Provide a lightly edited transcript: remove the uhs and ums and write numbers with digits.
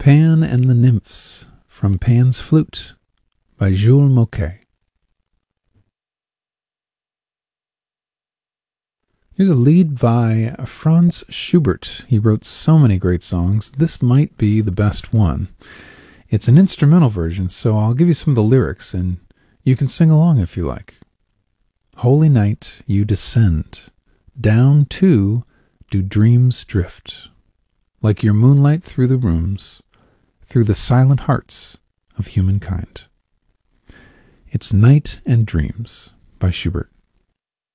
Pan and the Nymphs from Pan's Flute by Jules Moquet. Here's a lied by Franz Schubert. He wrote so many great songs. This might be the best one. It's an instrumental version, so I'll give you some of the lyrics, and you can sing along if you like. Holy night, you descend. Down, too, do dreams drift. Like your moonlight through the rooms, through the silent hearts of humankind. It's Night and Dreams by Schubert.